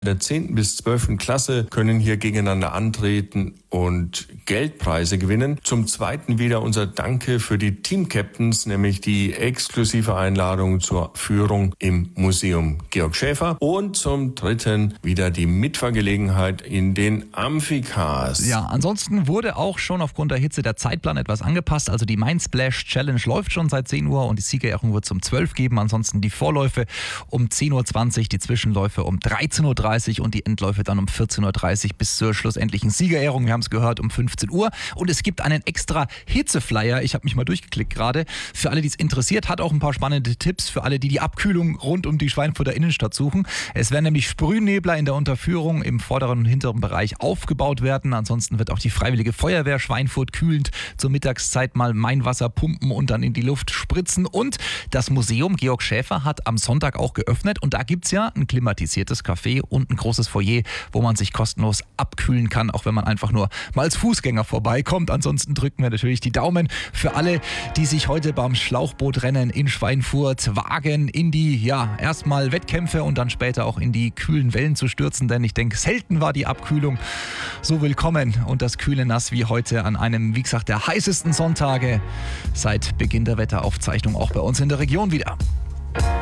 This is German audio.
der 10. bis 12. Klasse können hier gegeneinander antreten und Geldpreise gewinnen. Zum Zweiten wieder unser Danke für die Team-Captains, nämlich die exklusive Einladung zur Führung im Museum Georg Schäfer. Und zum Dritten wieder die Mitfahrgelegenheit in den Amphikas. Ja, ansonsten wurde auch schon aufgrund der Hitze der Zeitplan etwas angepasst. Also die Mindsplash Challenge läuft schon seit 10 Uhr und die Siegerehrung wird es um 12 geben. Ansonsten die Vorläufe um 10.20 Uhr, die Zwischenläufe um 13.30 Uhr und die Endläufe dann um 14.30 Uhr bis zur schlussendlichen Siegerehrung. Wir haben es gehört, um 15 Uhr. Und es gibt einen extra Hitzeflyer. Ich habe mich mal durchgeklickt gerade. Für alle, die es interessiert, hat auch ein paar spannende Tipps für alle, die die Abkühlung rund um die Schweinfurter Innenstadt suchen. Es werden nämlich Sprühnebler in der Unterführung im vorderen und hinteren Bereich aufgebaut werden. Ansonsten wird auch die Freiwillige Feuerwehr Schweinfurt kühlend zur Mittagszeit mal Mainwasser pumpen und dann in die Luft spritzen. Und das Museum Georg Schäfer hat am Sonntag auch geöffnet. Und da gibt es ja ein klimatisiertes Café und ein großes Foyer, wo man sich kostenlos abkühlen kann, auch wenn man einfach nur mal als Fußgänger vorbeikommt. Ansonsten drücken wir natürlich die Daumen für alle, die sich heute beim Schlauchbootrennen in Schweinfurt wagen, in die, erstmal Wettkämpfe und dann später auch in die kühlen Wellen zu stürzen, denn ich denke, selten war die Abkühlung so willkommen und das kühle Nass wie heute an einem, wie gesagt, der heißesten Sonntage seit Beginn der Wetteraufzeichnung auch bei uns in der Region wieder.